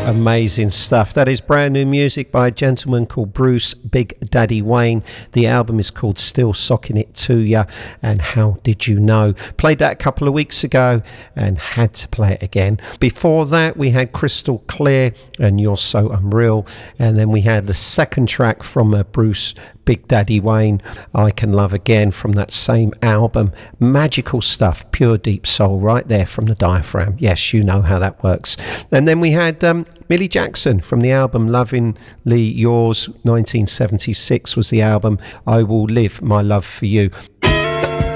Amazing stuff. That is brand new music by a gentleman called Bruce Big Daddy Wayne. The album is called Still Socking It To Ya and How Did You Know. Played that a couple of weeks ago and had to play it again. Before that we had Crystal Clear and You're So Unreal, and then we had the second track from Bruce Big Daddy Wayne, I Can Love Again, from that same album. Magical stuff, pure deep soul right there from the diaphragm. Yes, you know how that works. And then we had Millie Jackson from the album Lovingly Yours, 1976 was the album. I Will Live My Love For You.